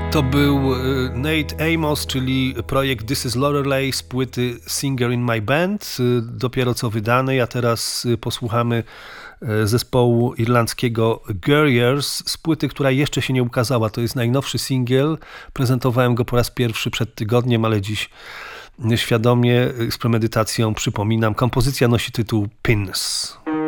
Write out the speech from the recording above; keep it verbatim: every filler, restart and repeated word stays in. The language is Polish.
To był Nate Amos, czyli projekt This is Lorelei z płyty Singer in My Band, dopiero co wydanej, a teraz posłuchamy zespołu irlandzkiego Gurriers z płyty, która jeszcze się nie ukazała. To jest najnowszy singiel, prezentowałem go po raz pierwszy przed tygodniem, ale dziś świadomie z premedytacją przypominam. Kompozycja nosi tytuł Pins.